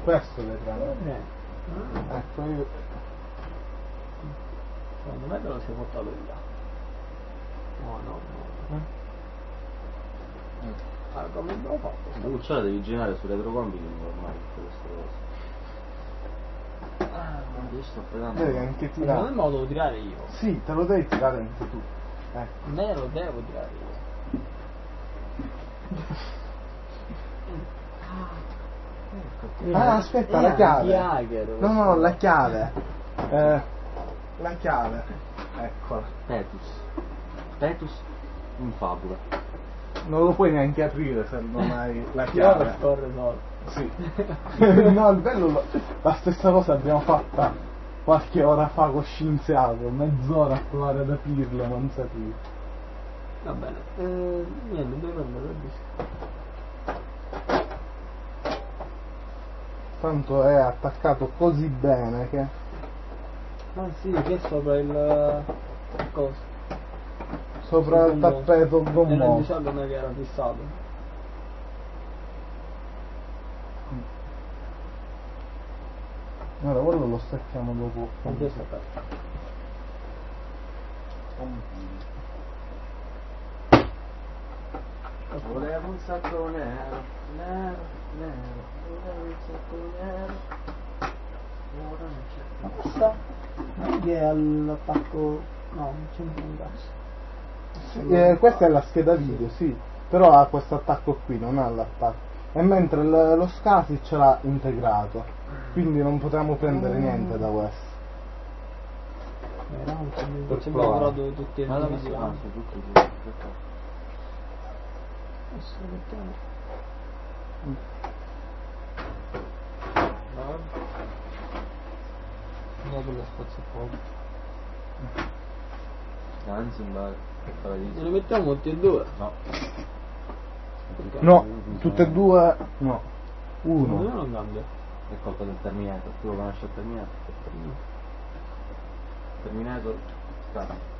questo le prendo. Ecco io. Secondo me te lo sei portato via. No. Ah, come abbiamo fatto? La cucciola devi girare sui retrocompiti normali tutte queste cose. Io sto pregando. Devi anche Secondo tirare. me me lo devo tirare io. Sì, te lo devi tirare anche tu. Ecco. Me lo devo tirare io. Ah, aspetta, la chiave. Hacker, No, la chiave. La chiave. Eccola. Petus in fabula. Non lo puoi neanche aprire se non hai la Chiave chiave. scorre solo. Sì. No, il bello, la stessa cosa abbiamo fatta qualche ora fa con Scienziato, mezz'ora a provare ad aprirlo, non si apriva. Va bene. Niente, devo prendere il disco. Tanto è attaccato così bene che... Ah sì, che è sopra il... cosa? Sopra il tappeto E gommoso. non diciamo che era fissato. Allora, quello lo stacchiamo dopo. Non è staccato. Volevo un sacco nero, volevo un sacco nero. Ora non c'è più. Ma questa non è che è all'attacco... No, non c'entra un cazzo. Questa è la scheda video, sì, però ha questo attacco qui, non ha l'attacco. E mentre lo SCSI ce l'ha integrato, quindi non potremo prendere niente da questo. No, Per c'è provare. migliorato tutti i Ma dove video. si fa? Su tutti i Adesso lo mettiamo. No, quello spazio poco. Anzi, E lo mettiamo tutti e due? no. Perché? No, tutte e due, no. Secondo me Uno. non cambia. È colpa del Terminator. Tu lo conosci il Terminator? Terminator, scappa.